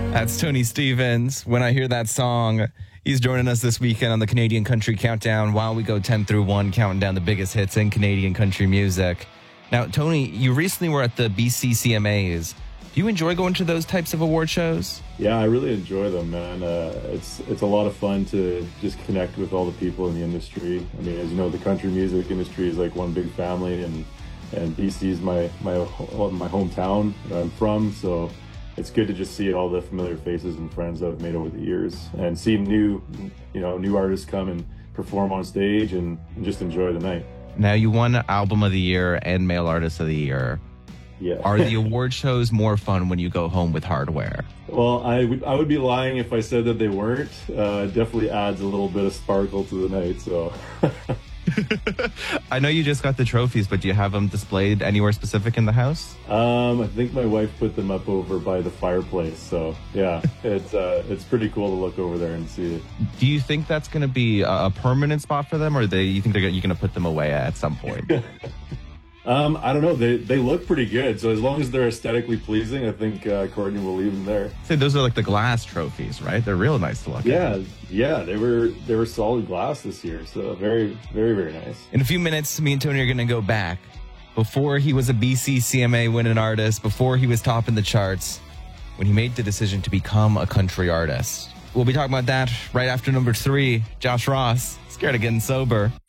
That's Tony Stevens. When I hear that song, he's joining us this weekend on the Canadian Country Countdown while we go 10 through 1, counting down the biggest hits in Canadian country music. Now, Tony, you recently were at the BC CMAs. Do you enjoy going to those types of award shows? Yeah, I really enjoy them, man. It's a lot of fun to just connect with all the people in the industry. I mean, as you know, the country music industry is like one big family, and BC is my hometown where I'm from, so it's good to just see all the familiar faces and friends that I've made over the years, and see new artists come and perform on stage and just enjoy the night. Now, you won Album of the Year and Male Artist of the Year. Yeah. Are the award shows more fun when you go home with hardware? Well, I would be lying if I said that they weren't. It definitely adds a little bit of sparkle to the night, so... I know you just got the trophies, but do you have them displayed anywhere specific in the house? I think my wife put them up over by the fireplace. So yeah, it's pretty cool to look over there and see it. Do you think that's going to be a permanent spot for them, or you think you're going to put them away at some point? I don't know. They look pretty good. So as long as they're aesthetically pleasing, I think Courtney will leave them there. Say those are like the glass trophies, right? They're real nice to look at. Yeah. They were solid glass this year. So very, very, very nice. In a few minutes, me and Tony are going to go back. Before he was a BC CMA winning artist, before he was topping the charts, when he made the decision to become a country artist. We'll be talking about that right after number 3, Josh Ross, Scared of Getting Sober.